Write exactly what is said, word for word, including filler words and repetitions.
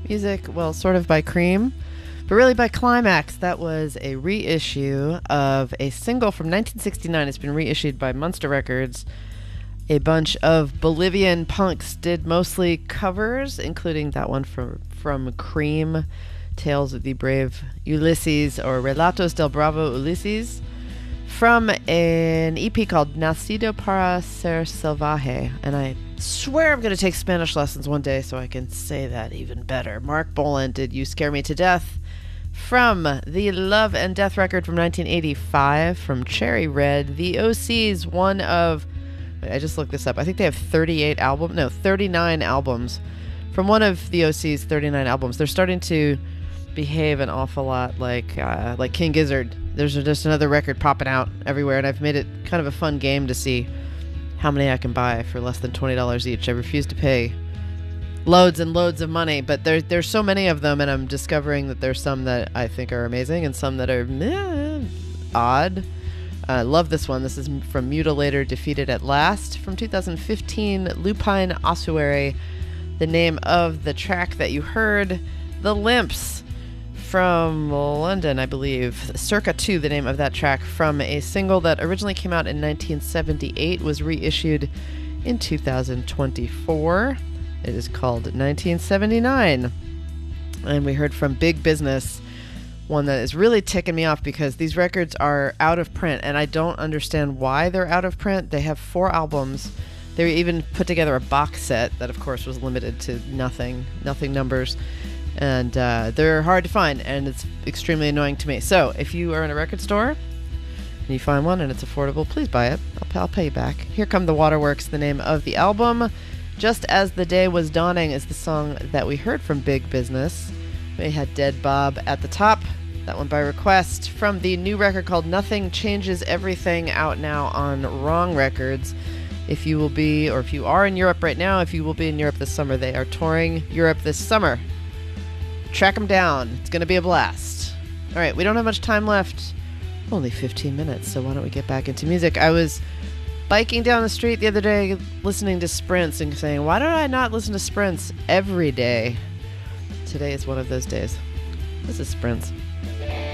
music, well, sort of by Cream, but really by Climax. That was a reissue of a single from nineteen sixty-nine. It's been reissued by Munster Records. A bunch of Bolivian punks did mostly covers, including that one from, from Cream, Tales of the Brave Ulysses, or Relatos del Bravo Ulysses, from an E P called Nacido para Ser Salvaje. And I swear I'm going to take Spanish lessons one day so I can say that even better. Mark Bolan did You Scare Me to Death, from the Love and Death record from nineteen eighty-five, from Cherry Red. The O Cs, one of, wait, I just looked this up, I think they have thirty-eight albums, no, thirty-nine albums. From one of the O C's thirty-nine albums. They're starting to behave an awful lot like uh, like King Gizzard. There's just another record popping out everywhere, and I've made it kind of a fun game to see how many I can buy for less than twenty dollars each. I refuse to pay loads and loads of money, but there, there's so many of them, and I'm discovering that there's some that I think are amazing and some that are eh, odd. I uh, love this one. This is from Mutilator, Defeated at Last, from two thousand fifteen, Lupine Ossuary. The name of the track that you heard, The Limps, from London, I believe. Circa two, the name of that track, from a single that originally came out in nineteen seventy-eight, was reissued in two thousand twenty-four. It is called nineteen seventy-nine. And we heard from Big Business, one that is really ticking me off because these records are out of print, and I don't understand why they're out of print. They have four albums. They even put together a box set that, of course, was limited to nothing, nothing numbers. And uh, they're hard to find, and it's extremely annoying to me. So if you are in a record store and you find one and it's affordable, please buy it. I'll, I'll pay you back. Here Come the Waterworks, the name of the album. Just As the Day Was Dawning is the song that we heard from Big Business. We had Dead Bob at the top. That one by request, from the new record called Nothing Changes Everything, out now on Wrong Records. If you will be, or if you are in Europe right now, if you will be in Europe this summer, they are touring Europe this summer. Track them down. It's going to be a blast. All right, we don't have much time left. Only fifteen minutes, so why don't we get back into music? I was biking down the street the other day listening to Sprints and saying, why don't I not listen to Sprints every day? Today is one of those days. This is Sprints.